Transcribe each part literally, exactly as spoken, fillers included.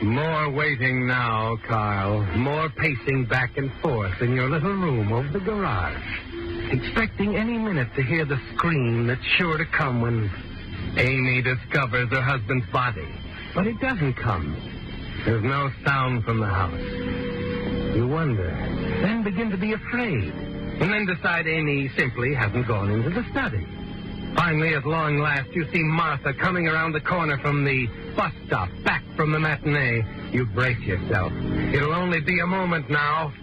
More waiting now, Carl. More pacing back and forth in your little room over the garage. Expecting any minute to hear the scream that's sure to come when Amy discovers her husband's body. But it doesn't come. There's no sound from the house. You wonder, then begin to be afraid, and then decide Amy simply hasn't gone into the study. Finally, at long last, you see Martha coming around the corner from the bus stop, back from the matinee. You brace yourself. It'll only be a moment now.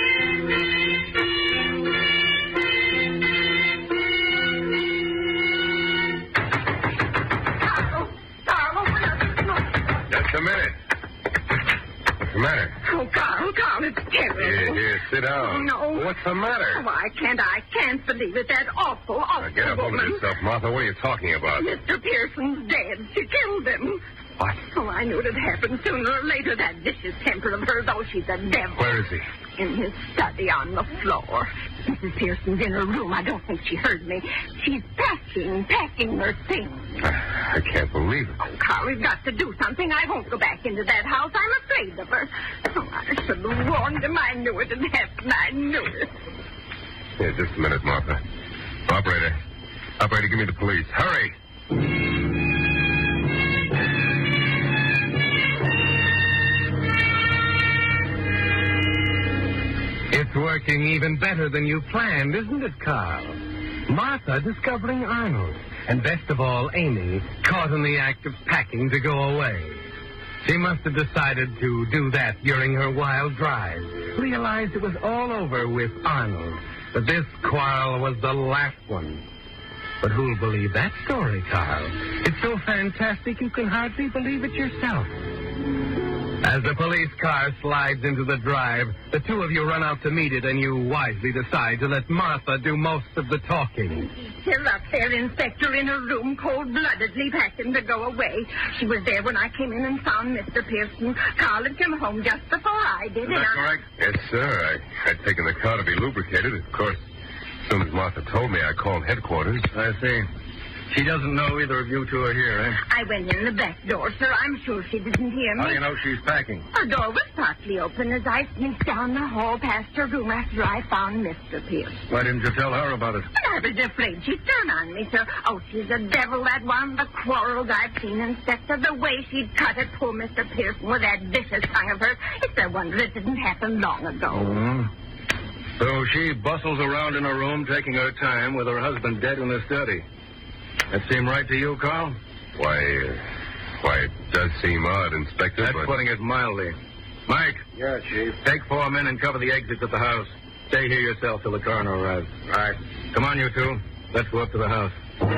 Carl, Carl, open up. Just a minute. What's the matter? Oh, Carl, Carl, it's terrible. Here, here, sit down. No. What's the matter? Oh, I can't, I can't believe it. That awful, awful Now, get up woman. over yourself, Martha. What are you talking about? Mister Pearson's dead. She killed him. What? Oh, I knew it'd happen sooner or later. That vicious temper of hers. Oh, she's a devil. Where is he? In his study on the floor. Missus Pearson's in her room. I don't think she heard me. She's packing, packing her things. I can't believe it. Oh, Carl, we've got to do something. I won't go back into that house. I'm afraid of her. Oh, I should have warned him. I knew it'd happen. I knew it. Here, just a minute, Martha. Operator. Operator, give me the police. Hurry! It's working even better than you planned, isn't it, Carl? Martha discovering Arnold, and best of all, Amy, caught in the act of packing to go away. She must have decided to do that during her wild drive, realized it was all over with Arnold, that this quarrel was the last one. But who'll believe that story, Carl? It's so fantastic you can hardly believe it yourself. As the police car slides into the drive, the two of you run out to meet it, and you wisely decide to let Martha do most of the talking. Still up there, Inspector, in her room, cold-bloodedly packing to go away. She was there when I came in and found Mister Pearson. Carl had come home just before I did. Is that correct? Yes, sir. I, I'd taken the car to be lubricated. Of course, as soon as Martha told me, I called headquarters. I see. She doesn't know either of you two are here, eh? I went in the back door, sir. I'm sure she didn't hear me. How do you know she's packing? Her door was partly open as I sneaked down the hall past her room after I found Mister Pierce. Why didn't you tell her about it? I was afraid she'd turn on me, sir. Oh, she's a devil, that one. The quarrels I've seen, Inspector. The way she'd cut at poor Mister Pearson with that vicious tongue of hers. It's a wonder it didn't happen long ago. Mm-hmm. So she bustles around in her room, taking her time with her husband dead in the study. That seem right to you, Carl? Why, uh, why, it does seem odd, Inspector, That's but... putting it mildly. Mike. Yeah, Chief. Take four men and cover the exits at the house. Stay here yourself till the coroner arrives. Right. Come on, you two. Let's go up to the house.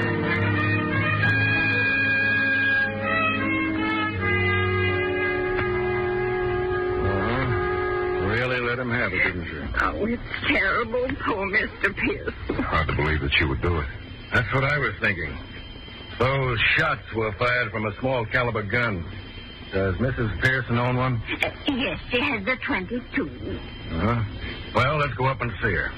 Uh, really let him have it, didn't you? Oh, it's terrible, poor Mister Pierce. Hard to believe that she would do it. That's what I was thinking. Those shots were fired from a small caliber gun. Does Missus Pearson own one? Uh, yes, she has the twenty-two. Uh-huh. Well, let's go up and see her.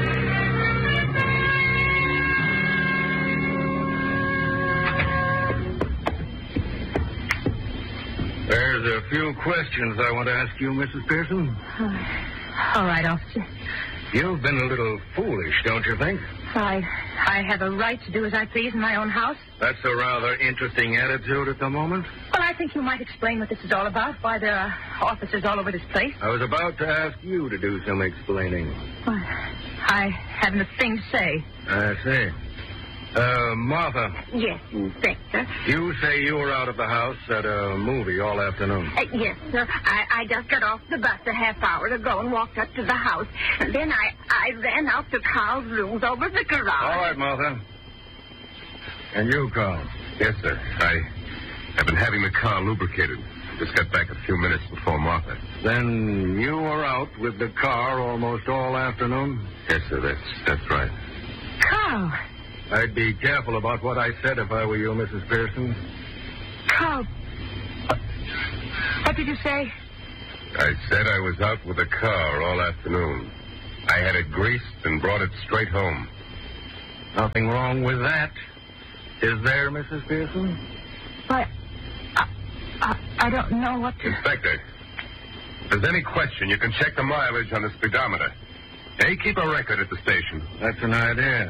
There's a few questions I want to ask you, Missus Pearson. All right, officer. You've been a little foolish, don't you think? I, I have a right to do as I please in my own house. That's a rather interesting attitude at the moment. Well, I think you might explain what this is all about, why there are officers all over this place. I was about to ask you to do some explaining. Well, I haven't a thing to say. I see. Uh, Martha. Yes, Inspector. You say you were out of the house at a movie all afternoon. Uh, yes, sir. I, I just got off the bus a half hour ago and walked up to the house. And then I, I ran out to Carl's rooms over the garage. All right, Martha. And you, Carl? Yes, sir. I have been having the car lubricated. Just got back a few minutes before Martha. Then you were out with the car almost all afternoon? Yes, sir. That's that's right. Carl. I'd be careful about what I said if I were you, Missus Pearson. Carl. What, what did you say? I said I was out with the car all afternoon. I had it greased and brought it straight home. Nothing wrong with that. Is there, Missus Pearson? Why, I, I, I don't know what to... Inspector, if there's any question, you can check the mileage on the speedometer. Hey, keep a record at the station. That's an idea.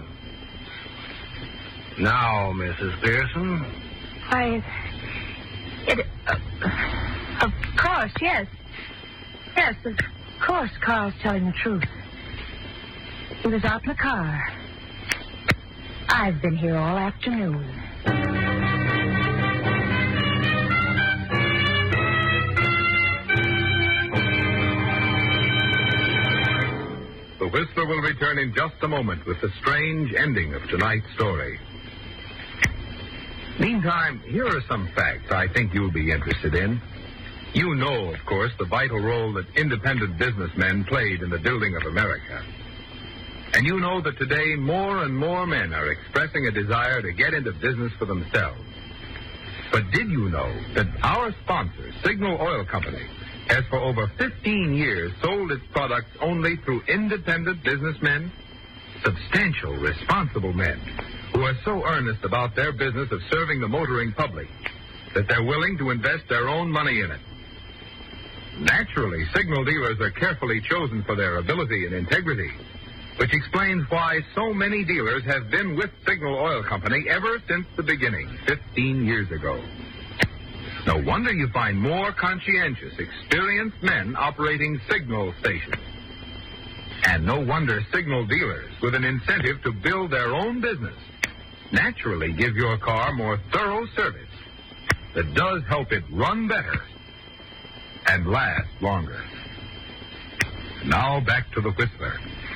Now, Missus Pearson. I... It... Uh, of course, yes. Yes, of course Carl's telling the truth. He was out in the car. I've been here all afternoon. The Whistler will return in just a moment with the strange ending of tonight's story. Meantime, here are some facts I think you'll be interested in. You know, of course, the vital role that independent businessmen played in the building of America. And you know that today more and more men are expressing a desire to get into business for themselves. But did you know that our sponsor, Signal Oil Company, has for over fifteen years sold its products only through independent businessmen? Substantial, responsible men who are so earnest about their business of serving the motoring public that they're willing to invest their own money in it. Naturally, Signal dealers are carefully chosen for their ability and integrity, which explains why so many dealers have been with Signal Oil Company ever since the beginning, fifteen years ago. No wonder you find more conscientious, experienced men operating Signal stations. And no wonder Signal dealers, with an incentive to build their own business, naturally give your car more thorough service that does help it run better and last longer. Now back to the Whistler.